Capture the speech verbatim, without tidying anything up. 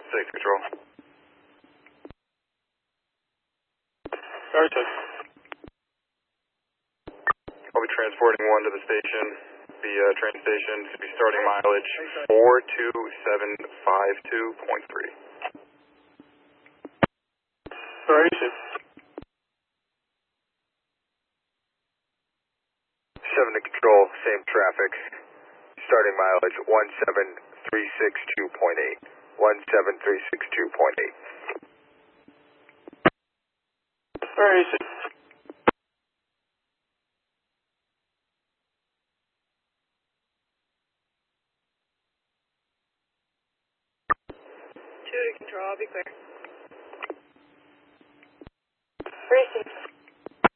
six, control. Sorry, six. I'll be transporting one to the station, the uh, train station, to be starting mileage four two seven five two point three. Sorry, six. seven to control, same traffic. Starting mileage one seven three six two point eight. one seven three six two point eight. Sorry, six. two to control, I'll be clear.